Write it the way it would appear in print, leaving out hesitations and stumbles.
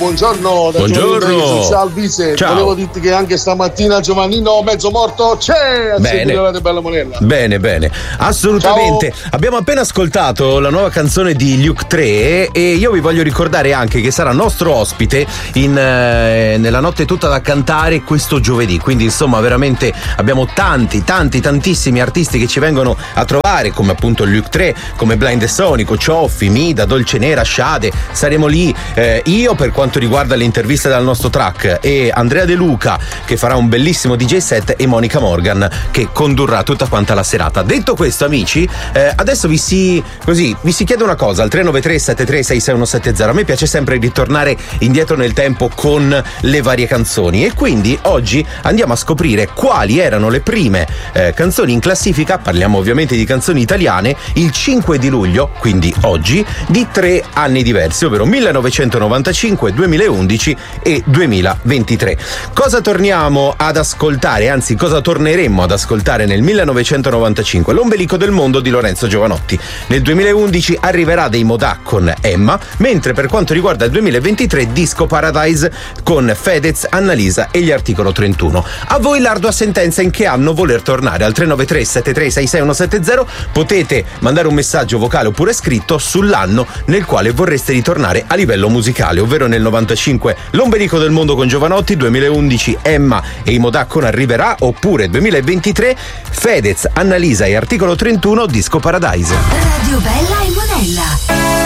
buongiorno. Buongiorno. Salvise. Ciao. Volevo dirti che anche stamattina Giovannino mezzo morto c'è. Bene. Bella monella. Bene, assolutamente. Ciao. Abbiamo appena ascoltato la nuova canzone di Luke 3 e io vi voglio ricordare anche che sarà nostro ospite nella notte tutta da cantare questo giovedì. Quindi insomma veramente abbiamo tantissimi artisti che ci vengono a trovare, come appunto Luke 3, come Blind e Sonico, Cioffi, Mida, Dolce Nera, Shade. Saremo lì io per quanto riguarda le interviste dal nostro track e Andrea De Luca che farà un bellissimo DJ set e Monica Morgan che condurrà tutta quanta la serata. Detto questo, amici, adesso vi si chiede una cosa al 393 7366170. A me piace sempre ritornare indietro nel tempo con le varie canzoni e quindi oggi andiamo a scoprire quali erano le prime canzoni in classifica, parliamo ovviamente di canzoni italiane, il 5 di luglio, quindi oggi, di 3 anni diversi, ovvero 1995, 2011 e 2023. Cosa torniamo ad ascoltare, anzi cosa torneremmo ad ascoltare nel 1995? L'ombelico del mondo di Lorenzo Giovanotti. Nel 2011 arriverà Dei Modà con Emma, mentre per quanto riguarda il 2023 Disco Paradise con Fedez, Annalisa e gli Articolo 31. A voi l'ardua sentenza in che anno voler tornare. Al 393 7366170 potete mandare un messaggio vocale oppure scritto sull'anno nel quale vorreste ritornare a livello musicale, ovvero nel 95 L'ombelico del mondo con Giovanotti, 2011 Emma e i Modà con Arriverà, oppure 2023 Fedez, Annalisa e Articolo 31 Disco Paradise. Radio Bella e Monella.